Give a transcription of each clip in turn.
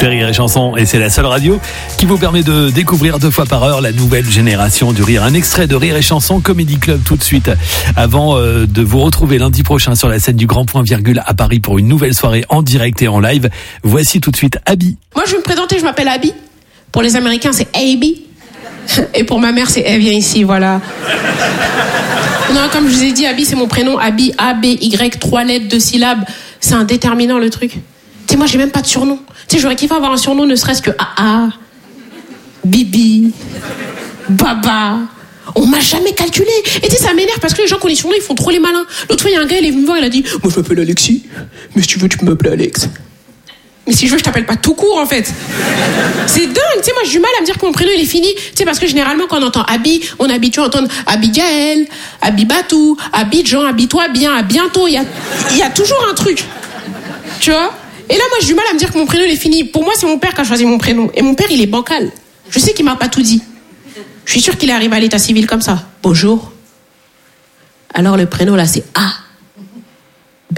C'est Rire et Chanson et c'est la seule radio qui vous permet de découvrir 2 fois par heure la nouvelle génération du rire. Un extrait de Rire et Chanson Comedy Club tout de suite avant de vous retrouver lundi prochain sur la scène du Grand Point Virgule à Paris pour une nouvelle soirée en direct et en live. Voici tout de suite Abby. Moi je vais me présenter, je m'appelle Abby. Pour les Américains c'est Abby. Et pour ma mère c'est elle vient ici, voilà. Non, comme je vous ai dit, Abby c'est mon prénom. Abby, A-B-Y, 3 lettres, 2 syllabes. C'est un déterminant le truc. Tu sais, moi j'ai même pas de surnom. Tu sais, j'aurais kiffé avoir un surnom ne serait-ce que AA, Bibi, Baba. On m'a jamais calculé. Et tu sais, ça m'énerve parce que les gens qui ont des surnoms, ils font trop les malins. L'autre fois, il y a un gars, il est venu me voir, il a dit « Moi, je m'appelle Alexis, mais si tu veux, tu peux m'appeler Alex. » Mais si je veux, je t'appelle pas tout court, en fait. C'est dingue. Tu sais, moi, j'ai du mal à me dire que mon prénom, il est fini. Tu sais, parce que généralement, quand on entend Abby, on est habitué à entendre Abigail, Abibatou, Abidjan, Abitois, bien, à bientôt. Il y a toujours un truc. Tu vois ? Et là, moi, j'ai du mal à me dire que mon prénom, il est fini. Pour moi, c'est mon père qui a choisi mon prénom. Et mon père, il est bancal. Je sais qu'il m'a pas tout dit. Je suis sûre qu'il est arrivé à l'état civil comme ça. Bonjour. Alors, le prénom, là, c'est A, B,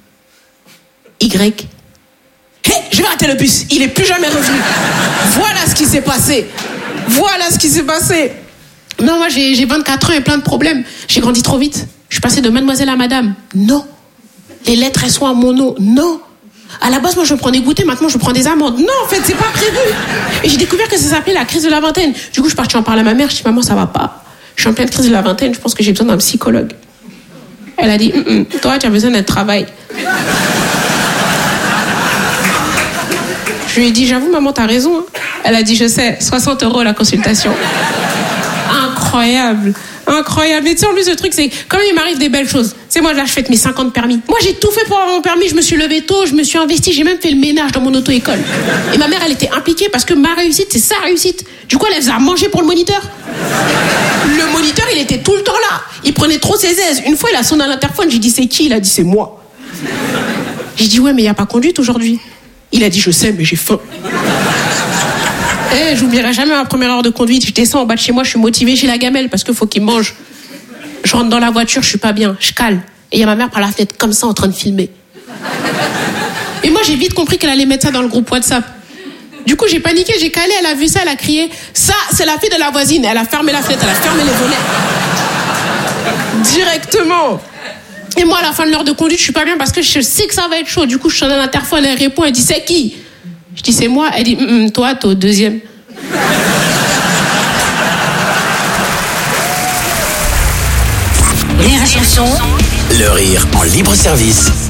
Y. Hé, je vais rater le bus. Il est plus jamais revenu. Voilà ce qui s'est passé. Voilà ce qui s'est passé. Non, moi, j'ai 24 ans et plein de problèmes. J'ai grandi trop vite. Je suis passée de mademoiselle à madame. Non. Les lettres, elles sont à mon nom. Non. À la base, moi, je prends des goûters, maintenant, je prends des amandes. Non, en fait, c'est pas prévu. Et j'ai découvert que ça s'appelait la crise de la vingtaine. Du coup, je suis partie en parler à ma mère. Je dis, maman, ça va pas. Je suis en pleine crise de la vingtaine. Je pense que j'ai besoin d'un psychologue. Elle a dit, toi, tu as besoin d'un travail. Je lui ai dit, j'avoue, maman, t'as raison. Hein. Elle a dit, je sais, 60 € la consultation. Incroyable. Incroyable. Mais tu sais, en plus, le truc, c'est quand même, il m'arrive des belles choses. Tu sais, moi, là, je fête mes 50 permis. Moi, j'ai tout fait pour avoir mon permis. Je me suis levée tôt, je me suis investie, j'ai même fait le ménage dans mon auto-école. Et ma mère, elle était impliquée parce que ma réussite, c'est sa réussite. Du coup, elle faisait à manger pour le moniteur. Le moniteur, il était tout le temps là. Il prenait trop ses aises. Une fois, il a sonné à l'interphone. J'ai dit, c'est qui ? Il a dit, c'est moi. J'ai dit, ouais, mais il n'y a pas conduite aujourd'hui. Il a dit, je sais, mais j'ai faim. J'oublierai jamais ma première heure de conduite. Je descends en bas de chez moi, je suis motivée, j'ai la gamelle parce qu'il faut qu'il mange. Je rentre dans la voiture, je suis pas bien, je cale. Et il y a ma mère par la fenêtre comme ça en train de filmer. Et moi j'ai vite compris qu'elle allait mettre ça dans le groupe WhatsApp. Du coup j'ai paniqué, j'ai calé, elle a vu ça, elle a crié « Ça, c'est la fille de la voisine !» Elle a fermé la fenêtre, elle a fermé les volets. Directement. Et moi à la fin de l'heure de conduite, je suis pas bien parce que je sais que ça va être chaud. Du coup je sonne à l'interphone, elle répond, elle dit « C'est qui ?» Je dis c'est moi, elle dit toi t'es au 2e. Rire et Chanson. Le rire en libre service.